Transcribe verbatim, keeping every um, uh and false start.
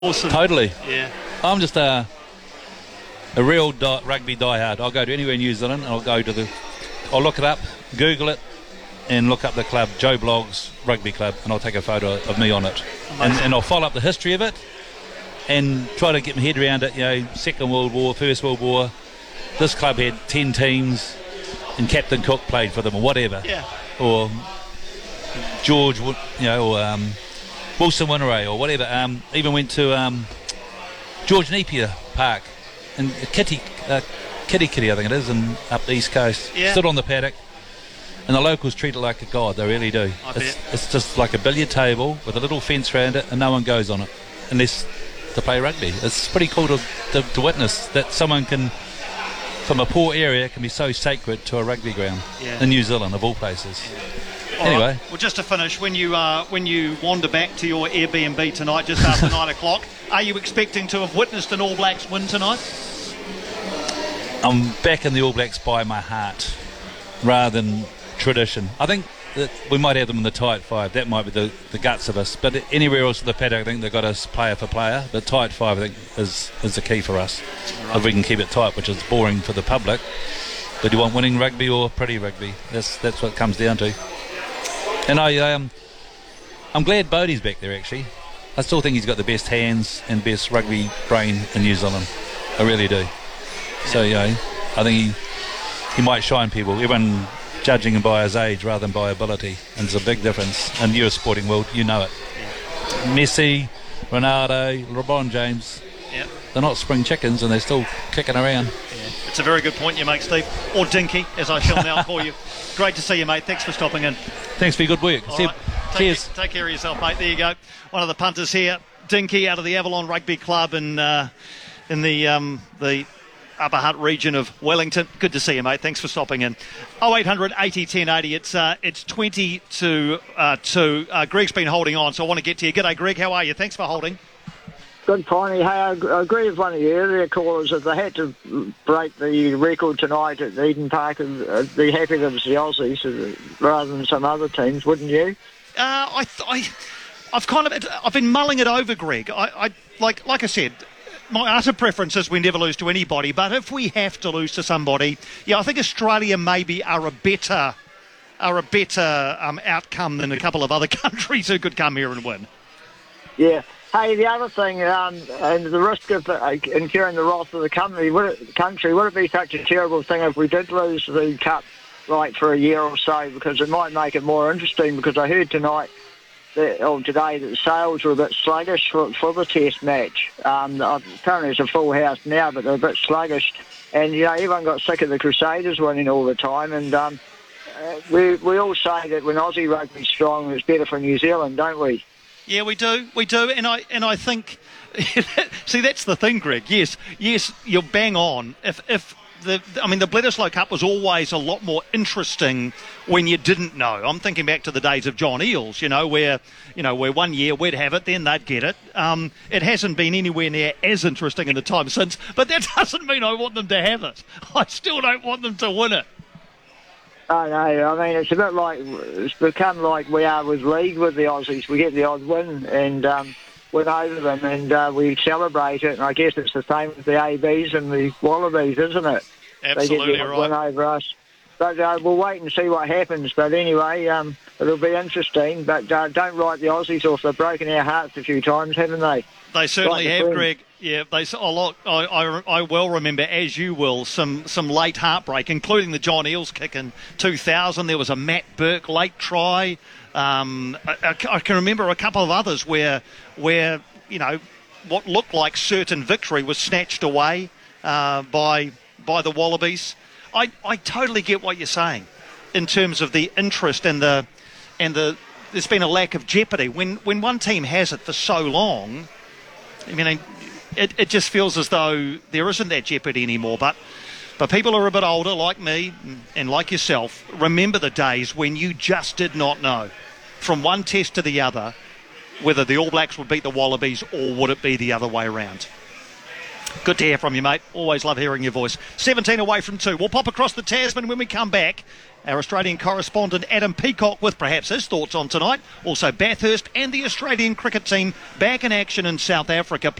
Awesome. Totally. Yeah. I'm just a a real di- rugby diehard. I'll go to anywhere in New Zealand and I'll go to the, I'll look it up, Google it, and look up the club, Joe Bloggs Rugby Club, and I'll take a photo of me on it. And, and I'll follow up the history of it and try to get my head around it, you know, Second World War, First World War. This club had ten teams and Captain Cook played for them or whatever. Yeah. Or George, you know, or um, Wilson Winneray or whatever. Um, even went to um, George Napier Park in Kitty, uh, Kitty Kitty, I think it is, in up the East Coast. Yeah. Stood on the paddock, and the locals treat it like a god. They really do. I It's, bet. it's just like a billiard table with a little fence around it, and no one goes on it unless to play rugby. It's pretty cool to, to, to witness that someone can, from a poor area, can be so sacred to a rugby ground Yeah. in New Zealand, of all places. All Anyway. right. Well, just to finish, when you uh, when you wander back to your Airbnb tonight, just after nine o'clock, are you expecting to have witnessed an All Blacks win tonight? I'm back in the All Blacks by my heart rather than tradition. I think that we might have them in the tight five. That might be the, the guts of us. But anywhere else in the paddock, I think they've got us player for player. But tight five, I think, is, is the key for us. Right. If we can keep it tight, which is boring for the public. But you want winning rugby or pretty rugby? That's that's what it comes down to. And I, um, I'm glad Bodie's back there, actually. I still think he's got the best hands and best rugby brain in New Zealand. I really do. So, you know, I think he, he might shine people. Everyone judging him by his age rather than by ability. And there's a big difference. In your sporting world, you know it. Messi, Ronaldo, LeBron James, Yeah. they're not spring chickens and they're still kicking around. Yeah. It's a very good point you make, Steve. Or Dinky, as I shall now call you. Great to see you, mate. Thanks for stopping in. Thanks for your good work. All See you. right. Take, Cheers. Take care of yourself, mate. There you go. One of the punters here, Dinky, out of the Avalon Rugby Club in uh, in the um, the Upper Hutt region of Wellington. Good to see you, mate. Thanks for stopping in. oh eight hundred eighty ten eighty. It's uh, it's twenty to uh, two. Uh, Greg's been holding on, so I want to get to you. G'day, Greg. How are you? Thanks for holding. Good, Piney. Hey, I I agree with one of the earlier callers. If they had to break the record tonight at Eden Park, I'd be happy that it was the Aussies uh, rather than some other teams, wouldn't you? Uh, I, th- I, I've kind of, I've been mulling it over, Greg. I, I, like, like I said, my utter preference is we never lose to anybody. But if we have to lose to somebody, yeah, I think Australia maybe are a better, are a better um, outcome than a couple of other countries who could come here and win. Yeah. Hey, the other thing, um, and the risk of uh, incurring the wrath of the country, would it, country, would it be such a terrible thing if we did lose the Cup, like, for a year or so? Because it might make it more interesting, because I heard tonight, that, or today, that the sales were a bit sluggish for, for the Test match. Um, apparently it's a full house now, but they're a bit sluggish. And, you know, everyone got sick of the Crusaders winning all the time, and um, uh, we, we all say that when Aussie rugby's strong, it's better for New Zealand, don't we? Yeah, we do, we do, and I and I think, see, that's the thing, Greg. Yes, yes, you're bang on. If if the, I mean, the Bledisloe Cup was always a lot more interesting when you didn't know. I'm thinking back to the days of John Eales, you know, where you know where one year we'd have it, then they'd get it. Um, it hasn't been anywhere near as interesting in the time since, but that doesn't mean I want them to have it. I still don't want them to win it. I know. I mean, it's a bit like, it's become like we are with league with the Aussies. We get the odd win and um, win over them, and uh, we celebrate it. And I guess it's the same with the A Bs and the Wallabies, isn't it? Absolutely they get the right. win over us. But uh, we'll wait and see what happens. But anyway, um, it'll be interesting. But uh, don't write the Aussies off. They've broken our hearts a few times, haven't they? They certainly Like the have, Queen. Greg. Yeah, they. A lot. I, I, I well remember, as you will, some some late heartbreak, including the John Eales kick in two thousand. There was a Matt Burke late try. Um, I, I can remember a couple of others where where you know what looked like certain victory was snatched away uh, by by the Wallabies. I, I totally get what you're saying in terms of the interest and the and the. There's been a lack of jeopardy when when one team has it for so long. I mean, it, it just feels as though there isn't that jeopardy anymore. But but people are a bit older, like me and like yourself, remember the days when you just did not know, from one test to the other, whether the All Blacks would beat the Wallabies or would it be the other way around. Good to hear from you, mate. Always love hearing your voice. seventeen away from two. We'll pop across the Tasman when we come back. Our Australian correspondent Adam Peacock with perhaps his thoughts on tonight. Also Bathurst and the Australian cricket team back in action in South Africa.